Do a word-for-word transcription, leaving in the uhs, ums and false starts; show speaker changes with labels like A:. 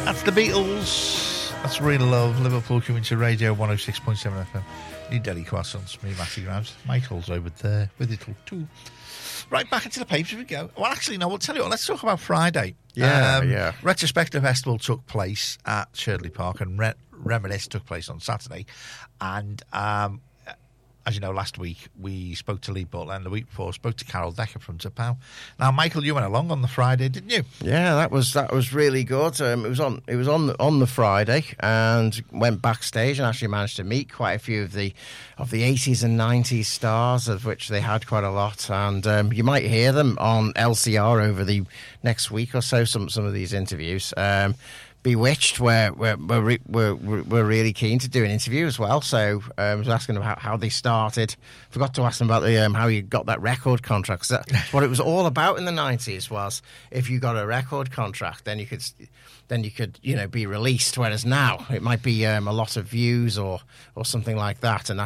A: That's the Beatles. That's Real Love. Liverpool Community Radio one oh six point seven F M. New Delhi Croissants. Me, Matty Grabs. Michael's over there with it all too. Right, back into the papers we go. Well, actually, no, we'll tell you what. Let's talk about Friday.
B: Yeah,
A: um,
B: yeah.
A: Retrospective Festival took place at Sherdley Park, and Re- Reminisce took place on Saturday. And um, as you know, last week we spoke to Lee Butler, and the week before spoke to Carol Decker from Tapau. Now, Michael, you went along on the Friday, didn't you?
B: Yeah, that was that was really good. Um, it was on it was on the, on the Friday, and went backstage and actually managed to meet quite a few of the of the eighties and nineties stars, of which they had quite a lot. And um, you might hear them on L C R over the next week or so. Some some of these interviews. Um, Bewitched, we're, we're, we're, we're, we're really keen to do an interview as well. So um, I was asking about how they started. Forgot to ask them about the um, how you got that record contract. 'Cause that's what it was all about in the nineties, was if you got a record contract, then you could then you could you know be released. Whereas now it might be um, a lot of views or or something like that, and